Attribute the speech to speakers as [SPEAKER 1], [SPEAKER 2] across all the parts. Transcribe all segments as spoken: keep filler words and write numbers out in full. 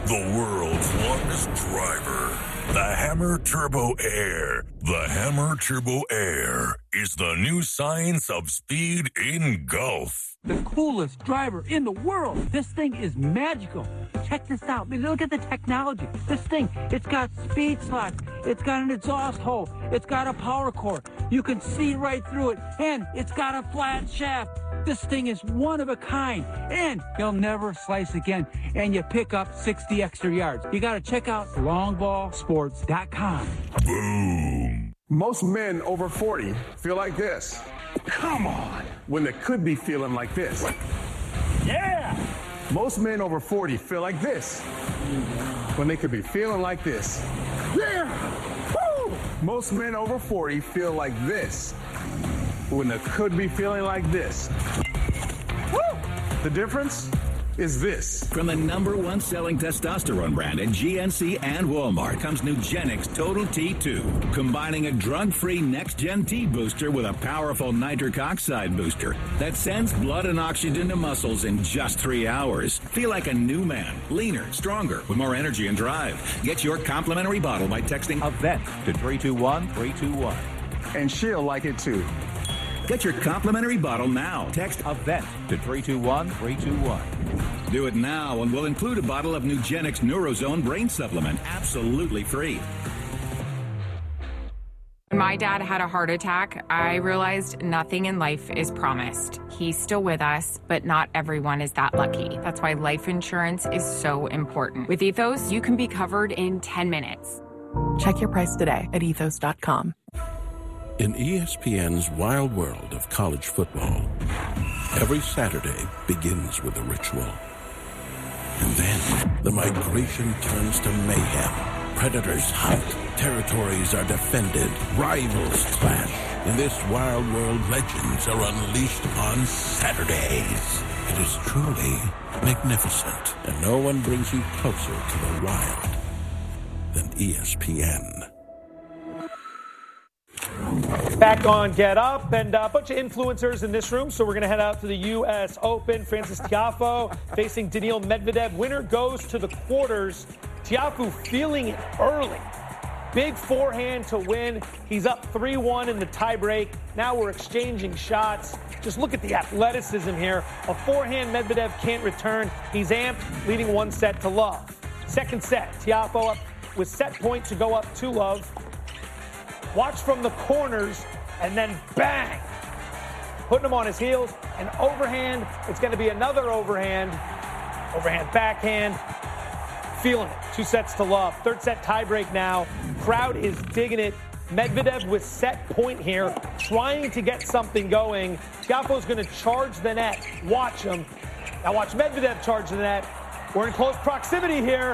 [SPEAKER 1] The world's longest driver, the Hammer Turbo Air. The Hammer Turbo Air is the new science of speed in golf.
[SPEAKER 2] The coolest driver in the world. This thing is magical. Check this out. Look at the technology. This thing, it's got speed slots. It's got an exhaust hole. It's got a power core. You can see right through it. And it's got a flat shaft. This thing is one of a kind. And you'll never slice again. And you pick up sixty extra yards. You got to check out long ball sports dot com.
[SPEAKER 1] Boom.
[SPEAKER 3] Most men over forty feel like this. Come on. When they could be feeling like this. Yeah. Most men over forty feel like this. When they could be feeling like this. Yeah. Woo. Most men over forty feel like this. When they could be feeling like this. Woo. The difference is this.
[SPEAKER 4] From the number one selling testosterone brand at G N C and Walmart comes Nugenix Total T two, combining a drug-free next-gen T booster with a powerful nitric oxide booster that sends blood and oxygen to muscles in just three hours. Feel like a new man, leaner, stronger, with more energy and drive. Get your complimentary bottle by texting EVENT to three two one three two one.
[SPEAKER 3] And she'll like it too.
[SPEAKER 4] Get your complimentary bottle now. Text EVENT to three two one three two one. Do it now and we'll include a bottle of Nugenix Neurozone Brain Supplement absolutely free.
[SPEAKER 5] When my dad had a heart attack, I realized nothing in life is promised. He's still with us, but not everyone is that lucky. That's why life insurance is so important. With Ethos, you can be covered in ten minutes.
[SPEAKER 6] Check your price today at ethos dot com.
[SPEAKER 7] In E S P N's wild world of college football, every Saturday begins with a ritual. And then the migration turns to mayhem. Predators hunt, territories are defended, rivals clash. In this wild world, legends are unleashed on Saturdays. It is truly magnificent, and no one brings you closer to the wild than E S P N.
[SPEAKER 8] Back on Get Up, and a bunch of influencers in this room, so we're going to head out to the U S Open. Frances Tiafoe facing Daniil Medvedev. Winner goes to the quarters. Tiafoe feeling it early. Big forehand to win. He's up three one in the tiebreak. Now we're exchanging shots. Just look at the athleticism here. A forehand Medvedev can't return. He's amped, leading one set to love. Second set, Tiafoe up with set point to go up two love. Watch from the corners, and then bang! Putting him on his heels. An overhand. It's going to be another overhand. Overhand backhand. Feeling it. Two sets to love. Third set tiebreak now. Crowd is digging it. Medvedev with set point here, trying to get something going. Tiafoe's going to charge the net. Watch him. Now watch Medvedev charge the net. We're in close proximity here.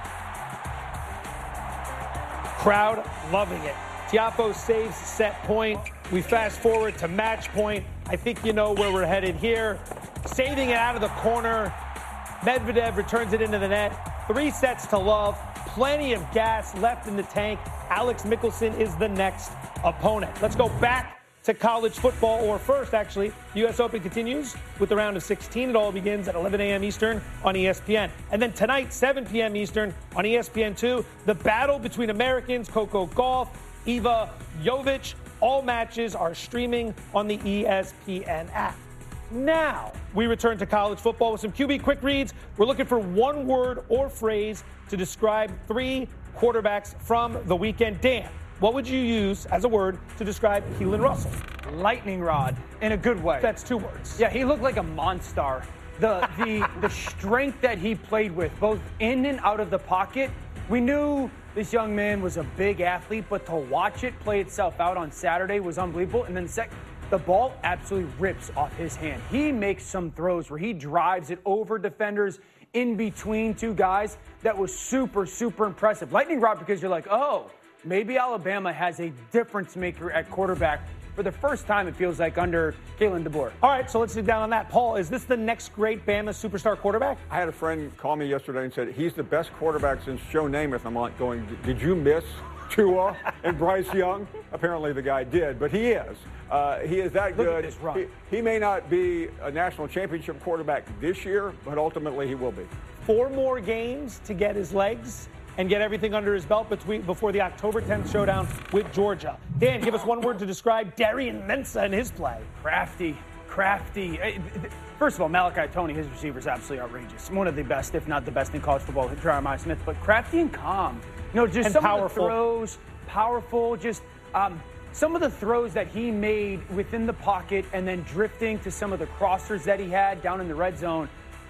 [SPEAKER 8] Crowd loving it. Tiafoe saves set point. We fast forward to match point. I think you know where we're headed here. Saving it out of the corner. Medvedev returns it into the net. Three sets to love. Plenty of gas left in the tank. Alex Mickelson is the next opponent. Let's go back to college football, or first, actually. The U S Open continues with the round of sixteen. It all begins at eleven a.m. Eastern on E S P N. And then tonight, seven p.m. Eastern on E S P N two, the battle between Americans, Coco Gauff, Iva Jovic. All matches are streaming on the E S P N app. Now, we return to college football with some Q B quick reads. We're looking for one word or phrase to describe three quarterbacks from the weekend. Dan, what would you use as a word to describe Keelan Russell?
[SPEAKER 9] Lightning rod, in a good way.
[SPEAKER 8] That's two words.
[SPEAKER 9] Yeah, he looked like a monster. The the the strength that he played with, both in and out of the pocket. We knew this young man was a big athlete, but to watch it play itself out on Saturday was unbelievable. And then sec- the ball absolutely rips off his hand. He makes some throws where he drives it over defenders in between two guys. That was super, super impressive. Lightning rod, because you're like, oh, maybe Alabama has a difference maker at quarterback for the first time, it feels like, under Kalen DeBoer.
[SPEAKER 8] All right, so let's sit down on that. Paul, is this the next great Bama superstar quarterback?
[SPEAKER 10] I had a friend call me yesterday and said, he's the best quarterback since Joe Namath. I'm like going, did you miss Tua and Bryce Young. Apparently the guy did, but he is. Uh, he is that
[SPEAKER 9] Look
[SPEAKER 10] good.
[SPEAKER 9] at this run.
[SPEAKER 10] He, he may not be a national championship quarterback this year, but ultimately he will be.
[SPEAKER 8] Four more games to get his legs and get everything under his belt between, before the October tenth showdown with Georgia. Dan, give us one word to describe Darian Mensah and his play.
[SPEAKER 9] Crafty, crafty. First of all, Malachi Tony, his receiver, is absolutely outrageous. One of the best, if not the best in college football, Jeremiah Smith. But crafty and calm. You know, just
[SPEAKER 8] and
[SPEAKER 9] some
[SPEAKER 8] powerful.
[SPEAKER 9] of the throws, powerful, just um, some of the throws that he made within the pocket and then drifting to some of the crossers that he had down in the red zone.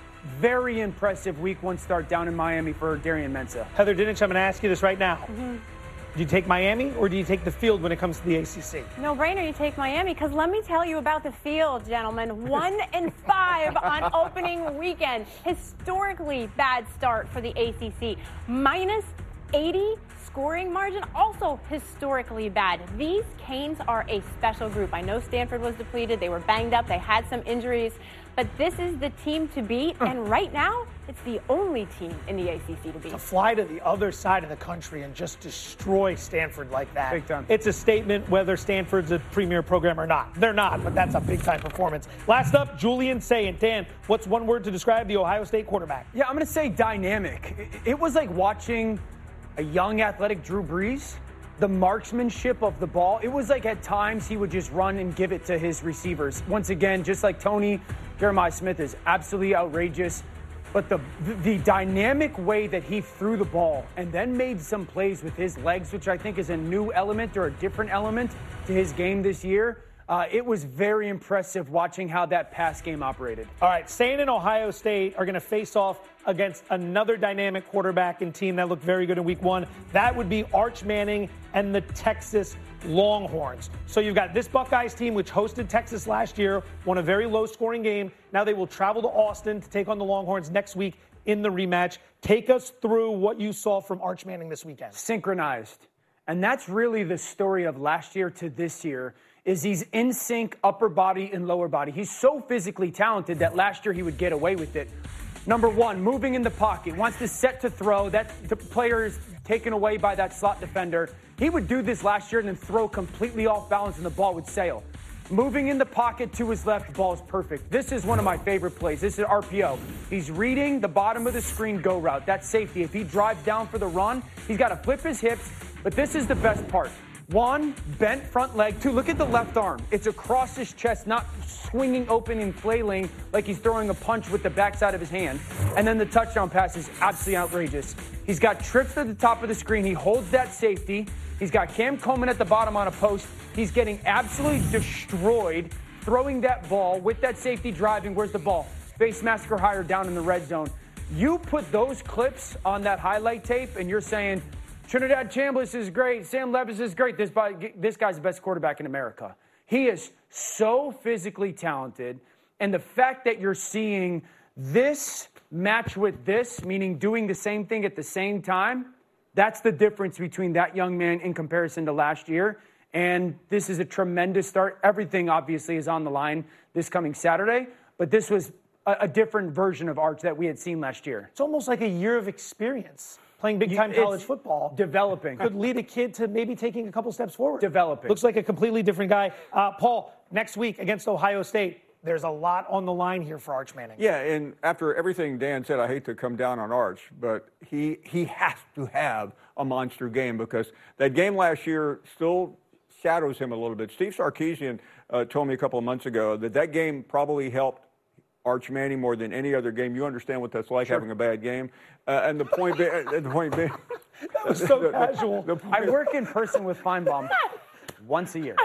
[SPEAKER 9] Very impressive week one start down in Miami for Darian Mensah.
[SPEAKER 8] Heather Dinich, I'm going to ask you this right now.
[SPEAKER 11] Mm-hmm.
[SPEAKER 8] Do you take Miami or do you take the field when it comes to the A C C?
[SPEAKER 11] No brainer, you take Miami, because let me tell you about the field, gentlemen. One and five on opening weekend. Historically bad start for the A C C. Minus eighty scoring margin, also historically bad. These Canes are a special group. I know Stanford was depleted. They were banged up. They had some injuries. But this is the team to beat, and right now, it's the only team in the A C C to beat.
[SPEAKER 8] To fly to the other side of the country and just destroy Stanford like that.
[SPEAKER 9] Big time.
[SPEAKER 8] It's a statement whether Stanford's a premier program or not. They're not, but that's a big-time performance. Last up, Julian Sayin. Dan, what's one word to describe the Ohio State quarterback?
[SPEAKER 9] Yeah, I'm going to say dynamic. It was like watching a young, athletic Drew Brees. The marksmanship of the ball, it was like at times he would just run and give it to his receivers. Once again, just like Tony, Jeremiah Smith is absolutely outrageous. But the the dynamic way that he threw the ball and then made some plays with his legs, which I think is a new element or a different element to his game this year, uh, it was very impressive watching how that pass game operated.
[SPEAKER 8] All right, Sayin and Ohio State are going to face off against another dynamic quarterback and team that looked very good in week one. That would be Arch Manning and the Texas Longhorns. So you've got this Buckeyes team, which hosted Texas last year, won a very low-scoring game. Now they will travel to Austin to take on the Longhorns next week in the rematch. Take us through what you saw from Arch Manning this weekend.
[SPEAKER 9] Synchronized. And that's really the story of last year to this year, is he's in sync upper body and lower body. He's so physically talented that last year he would get away with it. Number one, moving in the pocket, wants to set to throw. That the player is taken away by that slot defender. He would do this last year and then throw completely off balance and the ball would sail. Moving in the pocket to his left, the ball is perfect. This is one of my favorite plays. This is R P O. He's reading the bottom of the screen go route. That's safety. If he drives down for the run, he's got to flip his hips. But this is the best part. One, bent front leg. Two, look at the left arm. It's across his chest, not swinging open and flailing like he's throwing a punch with the backside of his hand. And then the touchdown pass is absolutely outrageous. He's got trips at the top of the screen. He holds that safety. He's got Cam Coleman at the bottom on a post. He's getting absolutely destroyed, throwing that ball with that safety driving. Where's the ball? Face mask or higher down in the red zone. You put those clips on that highlight tape and you're saying, Trinidad Chambliss is great. Sam Levis is great. This, this guy's the best quarterback in America. He is so physically talented. And the fact that you're seeing this match with this, meaning doing the same thing at the same time, that's the difference between that young man in comparison to last year. And this is a tremendous start. Everything, obviously, is on the line this coming Saturday. But this was a, a different version of Arch that we had seen last year.
[SPEAKER 8] It's almost like a year of experience. Playing big-time college football.
[SPEAKER 9] Developing.
[SPEAKER 8] Could lead a kid to maybe taking a couple steps forward.
[SPEAKER 9] Developing.
[SPEAKER 8] Looks like a completely different guy. Uh, Paul, next week against Ohio State, there's a lot on the line here for Arch Manning.
[SPEAKER 10] Yeah, and after everything Dan said, I hate to come down on Arch, but he he has to have a monster game because that game last year still shadows him a little bit. Steve Sarkisian uh, told me a couple of months ago that that game probably helped Arch Manning more than any other game. You understand what that's like, sure. having a bad game. Uh, and the point being, uh, the point being,
[SPEAKER 8] that was so the, casual.
[SPEAKER 9] The, the I work in person with Feinbaum once a year.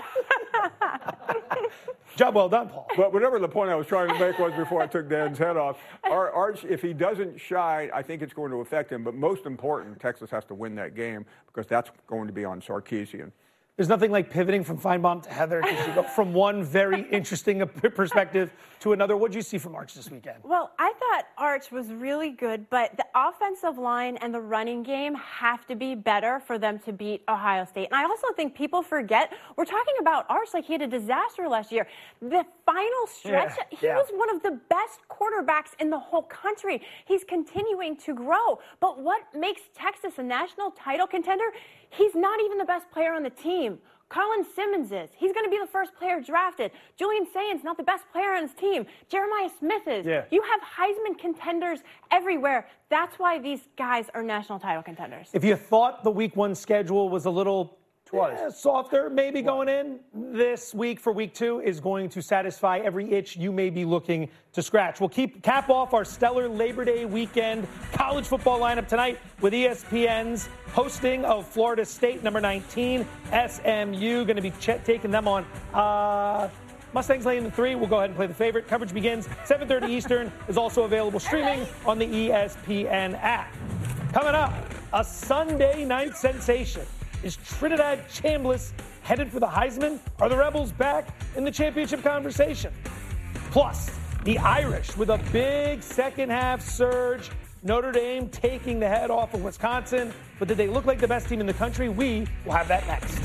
[SPEAKER 8] Job well done, Paul.
[SPEAKER 10] But whatever the point I was trying to make was before I took Dan's head off, Arch, if he doesn't shine, I think it's going to affect him. But most important, Texas has to win that game because that's going to be on Sarkisian.
[SPEAKER 8] There's nothing like pivoting from Feinbaum to Heather because you go from one very interesting perspective to another. What did you see from Arch this weekend?
[SPEAKER 11] Well, I thought Arch was really good, but the offensive line and the running game have to be better for them to beat Ohio State. And I also think people forget, we're talking about Arch like he had a disaster last year. The final stretch,
[SPEAKER 12] Yeah,
[SPEAKER 11] he
[SPEAKER 12] yeah.
[SPEAKER 11] was one of the best quarterbacks in the whole country. He's continuing to grow. But what makes Texas a national title contender? He's not even the best player on the team. Colin Simmons is. He's going to be the first player drafted. Julian Saint's not the best player on his team. Jeremiah Smith is.
[SPEAKER 8] Yeah.
[SPEAKER 11] You have Heisman contenders everywhere. That's why these guys are national title contenders.
[SPEAKER 8] If you thought the week one schedule was a little eh, softer, maybe going in, this week for week two is going to satisfy every itch you may be looking to scratch. We'll keep cap off our stellar Labor Day weekend college football lineup tonight with E S P N's hosting of Florida State, number nineteen, S M U. Going to be ch- taking them on uh, Mustangs Lane in three. We'll go ahead and play the favorite. Coverage begins seven thirty Eastern. Is also available streaming on the E S P N app. Coming up, a Sunday night sensation. Is Trinidad Chambliss headed for the Heisman? Are the Rebels back in the championship conversation? Plus, the Irish with a big second half surge. Notre Dame taking the head off of Wisconsin. But did they look like the best team in the country? We will have that next.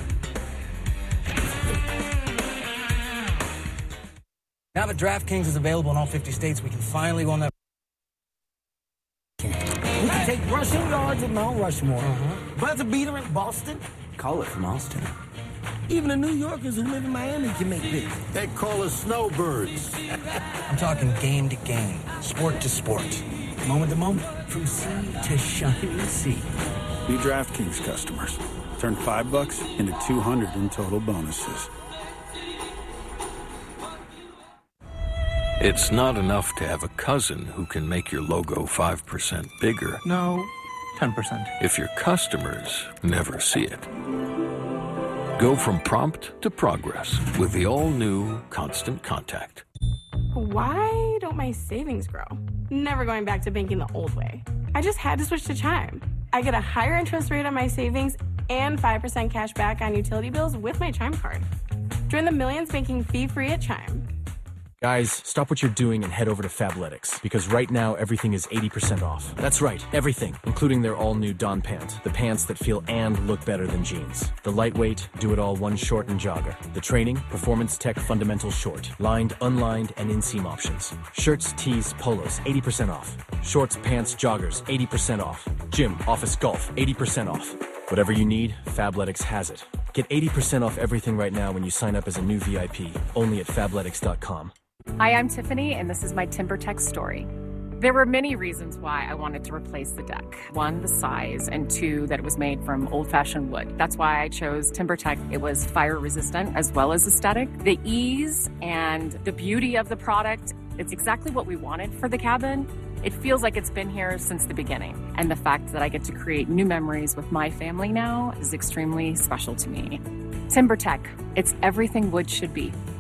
[SPEAKER 13] Now that DraftKings is available in all fifty states, we can finally go on that. We can take rushing yards at Mount Rushmore. Uh-huh. Buzzer beater in Boston. Call it from Austin. Even the New Yorkers who live in Miami can make this. They call us snowbirds. I'm talking game to game, sport to sport, moment to moment, from sea to shining sea.
[SPEAKER 14] New DraftKings customers. Turn five bucks into two hundred in total bonuses.
[SPEAKER 7] It's not enough to have a cousin who can make your logo five percent bigger.
[SPEAKER 13] No, ten percent.
[SPEAKER 7] If your customers never see it. Go from prompt to progress with the all-new Constant Contact.
[SPEAKER 15] Why don't my savings grow? Never going back to banking the old way. I just had to switch to Chime. I get a higher interest rate on my savings and five percent cash back on utility bills with my Chime card. Join the millions banking fee-free at Chime.
[SPEAKER 16] Guys, stop what you're doing and head over to Fabletics, because right now everything is eighty percent off. That's right, everything, including their all-new Don Pant, the pants that feel and look better than jeans. The lightweight, do-it-all one short and jogger. The training, Performance Tech Fundamental Short, lined, unlined, and inseam options. Shirts, tees, polos, eighty percent off. Shorts, pants, joggers, eighty percent off. Gym, office, golf, eighty percent off. Whatever you need, Fabletics has it. Get eighty percent off everything right now when you sign up as a new V I P, only at fabletics dot com.
[SPEAKER 5] Hi, I'm Tiffany, and this is my TimberTech story. There were many reasons why I wanted to replace the deck. One, the size, and two, that it was made from old-fashioned wood. That's why I chose TimberTech. It was fire-resistant as well as aesthetic. The ease and the beauty of the product, it's exactly what we wanted for the cabin. It feels like it's been here since the beginning. And the fact that I get to create new memories with my family now is extremely special to me. TimberTech, it's everything wood should be.